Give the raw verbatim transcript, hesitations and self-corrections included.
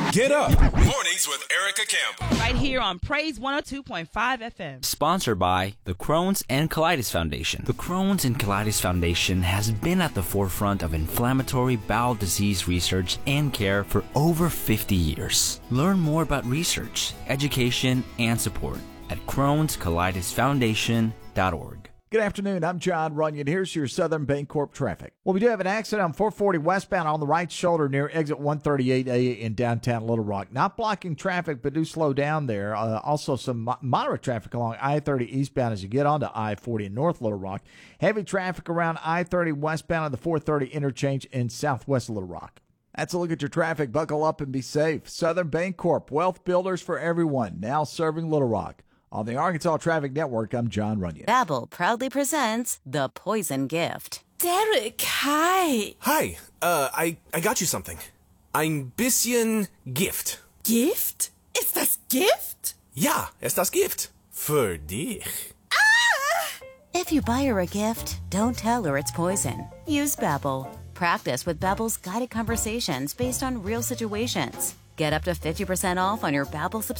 Get up. Mornings with Erica Campbell. Right here on Praise one oh two point five F M. Sponsored by the Crohn's and Colitis Foundation. The Crohn's and Colitis Foundation has been at the forefront of inflammatory bowel disease research and care for over fifty years. Learn more about research, education, and support at crohns colitis foundation dot org. Good afternoon. I'm John Runyon. Here's your Southern Bancorp traffic. Well, we do have an accident on four forty westbound on the right shoulder near exit one thirty-eight A in downtown Little Rock. Not blocking traffic, but do slow down there. Uh, also, some mo- moderate traffic along I thirty eastbound as you get onto I forty in North Little Rock. Heavy traffic around I thirty westbound at the four thirty interchange in southwest Little Rock. That's a look at your traffic. Buckle up and be safe. Southern Bancorp, wealth builders for everyone, now serving Little Rock. On the Arkansas Traffic Network, I'm John Runyon. Babbel proudly presents The Poison Gift. Derek, hi. Hi, uh, I, I got you something. Ein bisschen Gift. Gift? Ist das Gift? Ja, ist das Gift. Für dich. Ah! If you buy her a gift, don't tell her it's poison. Use Babbel. Practice with Babbel's guided conversations based on real situations. Get up to fifty percent off on your Babbel subscription.